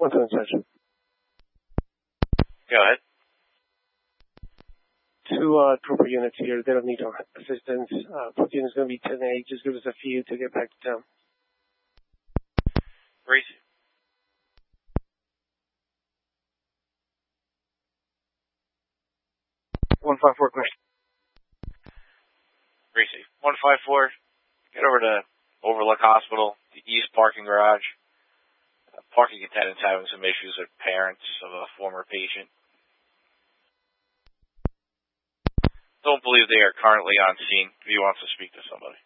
What's on session? Go ahead. 2 trooper units here. They don't need our assistance. Platoon is going to be 10-8. Just give us a few to get back to town. Gracie. 154 question. Gracie. 154. Get over to Overlook Hospital, the East parking garage. Parking attendants having some issues with parents of a former patient. Don't believe they are currently on scene if he wants to speak to somebody.